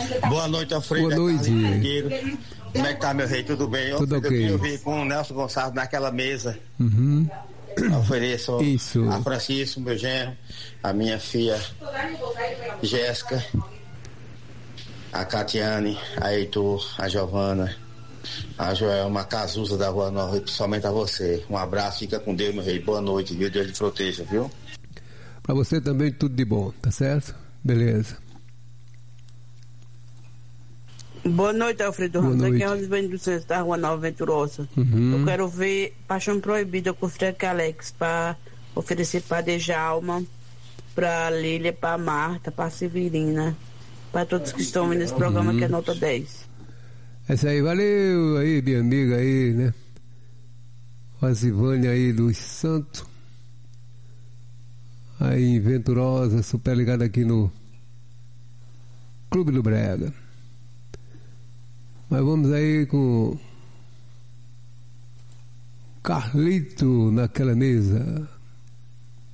Boa noite, Alfredo. Boa noite. Como é que tá, meu rei? Tudo bem? Tudo ok. Eu vi com o Nelson Gonçalves naquela mesa. Uhum. Ofereço Isso. a Francisco, meu genro, a minha filha Jéssica, a Catiane, a Heitor, a Giovana, a Joelma, a Cazuza da Rua Nova e principalmente a você. Um abraço, fica com Deus, meu rei. Boa noite, viu? Deus te proteja, viu? Pra você também tudo de bom, tá certo? Beleza. Boa noite, Alfredo Ramos. Aqui é o Lisbeth do Centro, da Rua Nova Venturosa. Eu quero ver Paixão Proibida com o Frank Alex para oferecer para Dejalma, para Lília, para Marta, para Severina, para todos que estão nesse programa que é nota 10. Essa aí, valeu aí, minha amiga aí, né? Rosivânia aí dos Santos. Aí em Venturosa, super ligada aqui no Clube do Brega. Mas vamos aí com Carlito naquela mesa.